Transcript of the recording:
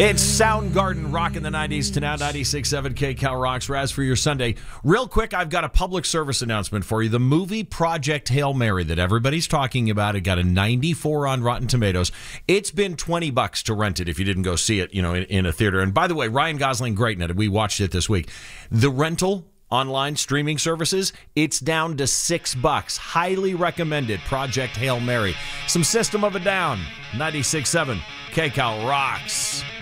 It's Soundgarden rocking the 90s to now 96.7 KCal Rocks. Raz for your Sunday. Real quick, I've got a public service announcement for you. The movie Project Hail Mary that everybody's talking about, it got a 94 on Rotten Tomatoes. It's been $20 to rent it if you didn't go see it, in a theater. And by the way, Ryan Gosling, great in it. We watched it this week. The rental online streaming services, it's down to $6. Highly recommended. Project Hail Mary. Some System of a Down. 96.7 KCal Rocks.